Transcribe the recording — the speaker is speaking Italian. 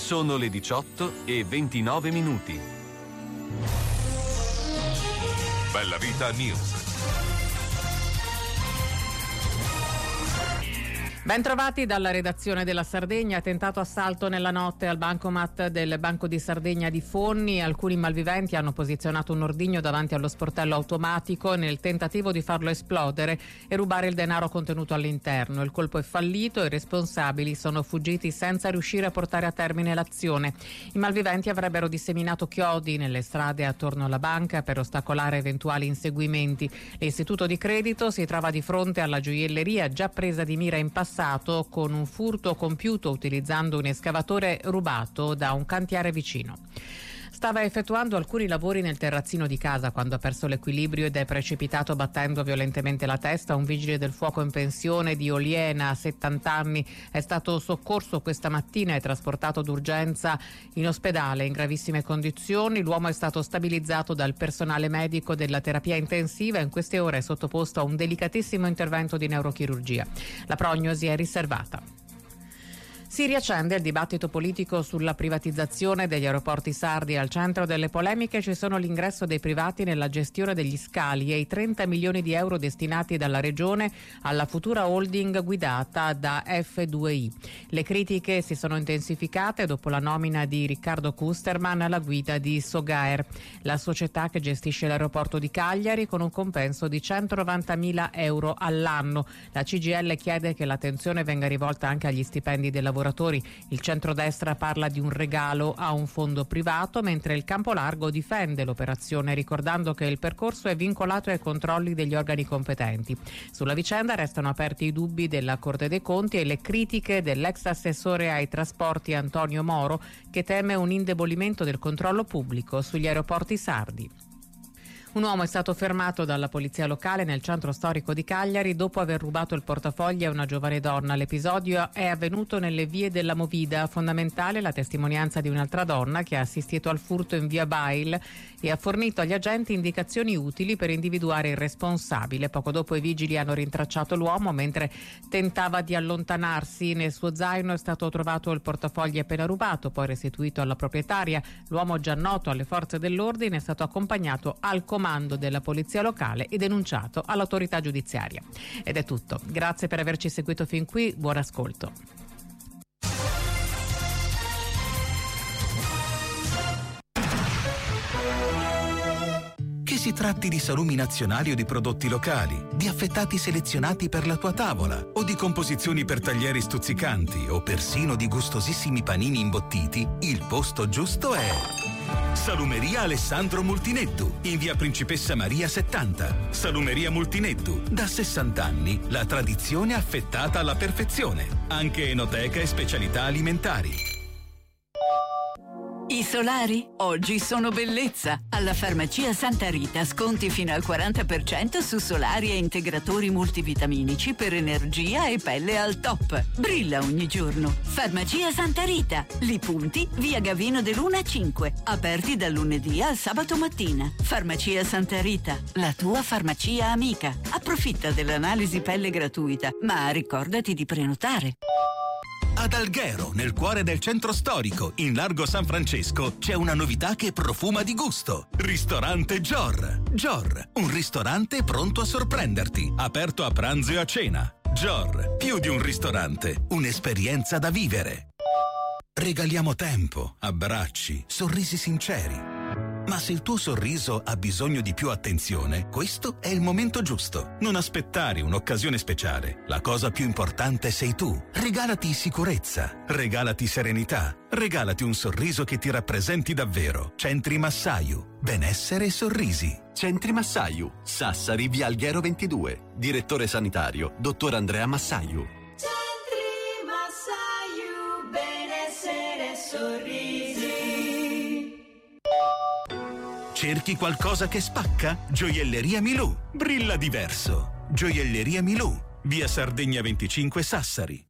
Sono le 18:29. Bella Vita News. Bentrovati dalla redazione della Sardegna. Tentato assalto nella notte al bancomat del Banco di Sardegna di Fonni. Alcuni malviventi hanno posizionato un ordigno davanti allo sportello automatico nel tentativo di farlo esplodere e rubare il denaro contenuto all'interno. Il colpo è fallito e i responsabili sono fuggiti senza riuscire a portare a termine l'azione. I malviventi avrebbero disseminato chiodi nelle strade attorno alla banca per ostacolare eventuali inseguimenti. L'istituto di credito si trova di fronte alla gioielleria già presa di mira in passato con un furto compiuto utilizzando un escavatore rubato da un cantiere vicino. Stava effettuando alcuni lavori nel terrazzino di casa quando ha perso l'equilibrio ed è precipitato battendo violentemente la testa. Un vigile del fuoco in pensione di Oliena, 70 anni, è stato soccorso questa mattina e trasportato d'urgenza in ospedale in gravissime condizioni. L'uomo è stato stabilizzato dal personale medico della terapia intensiva e in queste ore è sottoposto a un delicatissimo intervento di neurochirurgia. La prognosi è riservata. Si riaccende il dibattito politico sulla privatizzazione degli aeroporti sardi. Al centro delle polemiche ci sono l'ingresso dei privati nella gestione degli scali e i 30 milioni di euro destinati dalla regione alla futura holding guidata da F2I. Le critiche si sono intensificate dopo la nomina di Riccardo Kusterman alla guida di Sogaer, la società che gestisce l'aeroporto di Cagliari, con un compenso di 190.000 euro all'anno. La CGIL chiede che l'attenzione venga rivolta anche agli stipendi dei lavoratori. Il centrodestra parla di un regalo a un fondo privato, mentre il Campolargo difende l'operazione, ricordando che il percorso è vincolato ai controlli degli organi competenti. Sulla vicenda restano aperti i dubbi della Corte dei Conti e le critiche dell'ex assessore ai trasporti Antonio Moro, che teme un indebolimento del controllo pubblico sugli aeroporti sardi. Un uomo è stato fermato dalla polizia locale nel centro storico di Cagliari dopo aver rubato il portafogli a una giovane donna. L'episodio è avvenuto nelle vie della Movida. Fondamentale la testimonianza di un'altra donna che ha assistito al furto in via Bail e ha fornito agli agenti indicazioni utili per individuare il responsabile. Poco dopo i vigili hanno rintracciato l'uomo mentre tentava di allontanarsi. Nel suo zaino è stato trovato il portafogli appena rubato, poi restituito alla proprietaria. L'uomo, già noto alle forze dell'ordine, è stato accompagnato al comando della polizia locale e denunciato all'autorità giudiziaria. Ed è tutto. Grazie per averci seguito fin qui. Buon ascolto. Che si tratti di salumi nazionali o di prodotti locali, di affettati selezionati per la tua tavola o di composizioni per taglieri stuzzicanti o persino di gustosissimi panini imbottiti, il posto giusto è Salumeria Alessandro Multinettu, in via Principessa Maria 70. Salumeria Multinettu, da 60 anni, la tradizione affettata alla perfezione. Anche enoteca e specialità alimentari. I solari oggi sono bellezza. Alla Farmacia Santa Rita sconti fino al 40% su solari e integratori multivitaminici per energia e pelle al top. Brilla ogni giorno. Farmacia Santa Rita. Li Punti, via Gavino de Luna 5. Aperti dal lunedì al sabato mattina. Farmacia Santa Rita, la tua farmacia amica. Approfitta dell'analisi pelle gratuita, ma ricordati di prenotare. Ad Alghero, nel cuore del centro storico, in largo San Francesco, c'è una novità che profuma di gusto. Ristorante Gior. Gior, un ristorante pronto a sorprenderti, aperto a pranzo e a cena. Gior, più di un ristorante, un'esperienza da vivere. Regaliamo tempo, abbracci, sorrisi sinceri. Ma se il tuo sorriso ha bisogno di più attenzione, questo è il momento giusto. Non aspettare un'occasione speciale. La cosa più importante sei tu. Regalati sicurezza, regalati serenità, regalati un sorriso che ti rappresenti davvero. Centri Massaiu. Benessere e sorrisi. Centri Massaiu. Sassari, via Alghero 22. Direttore sanitario, dottor Andrea Massaiu. Centri Massaiu. Benessere e sorrisi. Cerchi qualcosa che spacca? Gioielleria Milù. Brilla diverso. Gioielleria Milù. Via Sardegna 25 Sassari.